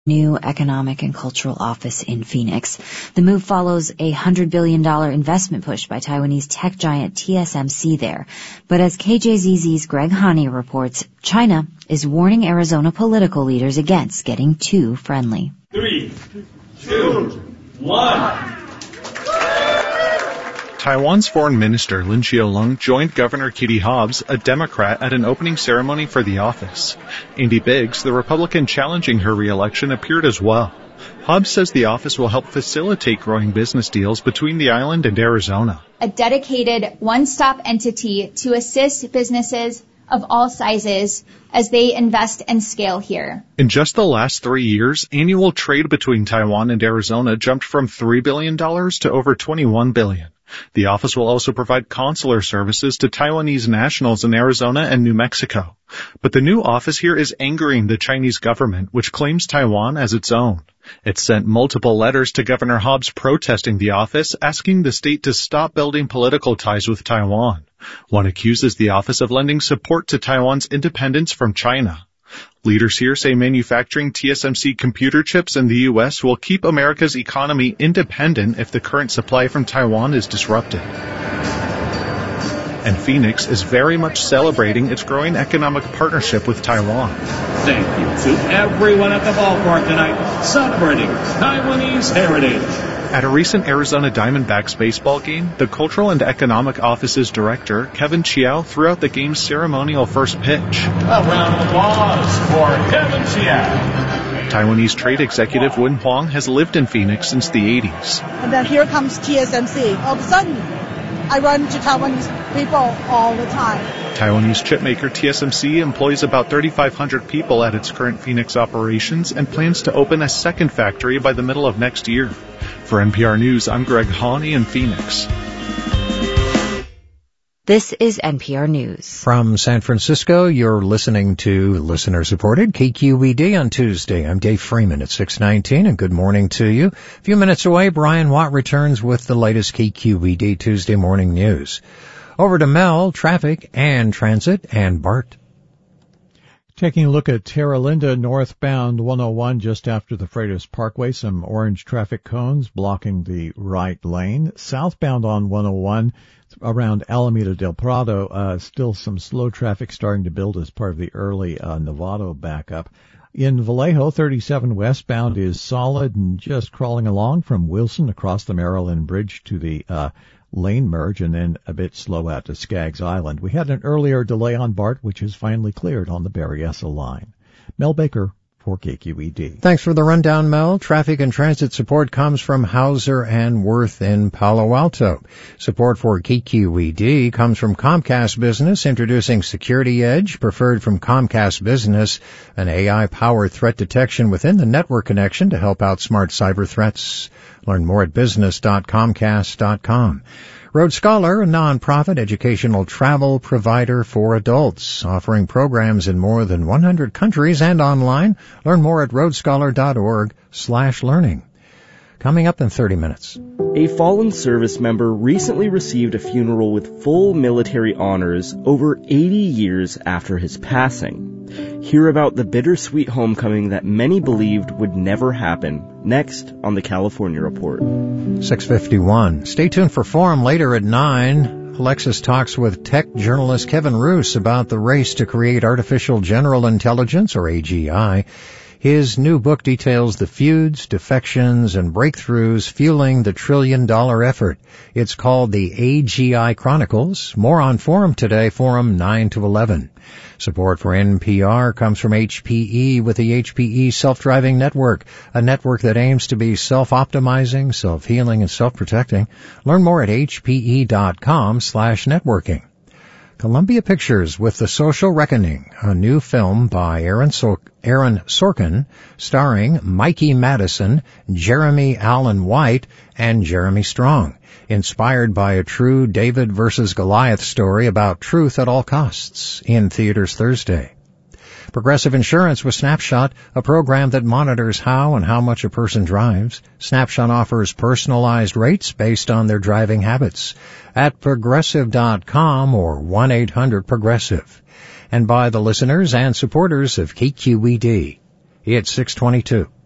new economic and cultural office in Phoenix. The move follows a $100 billion investment push by Taiwanese tech giant TSMC there. But as KJZZ's Greg Hani reports, China is warning Arizona political leaders against getting too friendly. 3, 2, 1. Taiwan's Foreign Minister Lin Chiu-lung joined Governor Kitty Hobbs, a Democrat, at an opening ceremony for the office. Andy Biggs, the Republican challenging her re-election, appeared as well. Hobbs says the office will help facilitate growing business deals between the island and Arizona. A dedicated one-stop entity to assist businesses of all sizes as they invest and scale here. In just the last 3 years, annual trade between Taiwan and Arizona jumped from $3 billion to over $21 billion. The office will also provide consular services to Taiwanese nationals in Arizona and New Mexico. But the new office here is angering the Chinese government, which claims Taiwan as its own. It sent multiple letters to Governor Hobbs protesting the office, asking the state to stop building political ties with Taiwan. One accuses the office of lending support to Taiwan's independence from China. Leaders here say manufacturing TSMC computer chips in the U.S. will keep America's economy independent if the current supply from Taiwan is disrupted. And Phoenix is very much celebrating its growing economic partnership with Taiwan. Thank you to everyone at the ballpark tonight celebrating Taiwanese heritage. At a recent Arizona Diamondbacks baseball game, the Cultural and Economic Office's director, Kevin Chiao, threw out the game's ceremonial first pitch. A round of applause for Kevin Chiao. Taiwanese trade executive Wen Huang has lived in Phoenix since the 80s. And then here comes TSMC. All of a sudden, I run into Taiwanese people all the time. Taiwanese chipmaker TSMC employs about 3,500 people at its current Phoenix operations and plans to open a second factory by the middle of next year. For NPR News, I'm Greg Hani in Phoenix. This is NPR News. From San Francisco, you're listening to listener-supported KQED on Tuesday. I'm Dave Freeman at 6:19, and good morning to you. A few minutes away, Brian Watt returns with the latest KQED Tuesday morning news. Over to Mel, traffic and transit, and Bart. Taking a look at Terra Linda northbound 101 just after the Freitas Parkway, some orange traffic cones blocking the right lane. Southbound on 101 around Alameda del Prado, still some slow traffic starting to build as part of the early Novato backup. In Vallejo, 37 westbound is solid and just crawling along from Wilson across the Maryland Bridge to the lane merge, and then a bit slow out to Skaggs Island. We had an earlier delay on BART, which is finally cleared on the Berryessa line. Mel Baker for KQED. Thanks for the rundown, Mel. Traffic and transit support comes from Hauser and Worth in Palo Alto. Support for KQED comes from Comcast Business, introducing Security Edge, preferred from Comcast Business, an AI-powered threat detection within the network connection to help outsmart cyber threats. Learn more at business.comcast.com. Road Scholar, a nonprofit educational travel provider for adults, offering programs in more than 100 countries and online. Learn more at roadscholar.org/learning. Coming up in 30 minutes. A fallen service member recently received a funeral with full military honors over 80 years after his passing. Hear about the bittersweet homecoming that many believed would never happen next on the California Report. 6:51. Stay tuned for Forum later at 9. Alexis talks with tech journalist Kevin Roos about the race to create artificial general intelligence, or AGI. His new book details the feuds, defections, and breakthroughs fueling the trillion-dollar effort. It's called the AGI Chronicles. More on Forum today, Forum 9 to 11. Support for NPR comes from HPE with the HPE Self-Driving Network, a network that aims to be self-optimizing, self-healing, and self-protecting. Learn more at hpe.com/networking. Columbia Pictures with The Social Reckoning, a new film by Aaron Sorkin, starring Mikey Madison, Jeremy Allen White, and Jeremy Strong. Inspired by a true David versus Goliath story about truth at all costs. In theaters Thursday. Progressive Insurance with Snapshot, a program that monitors how and how much a person drives. Snapshot offers personalized rates based on their driving habits at Progressive.com or 1-800-PROGRESSIVE. And by the listeners and supporters of KQED. It's 6:22.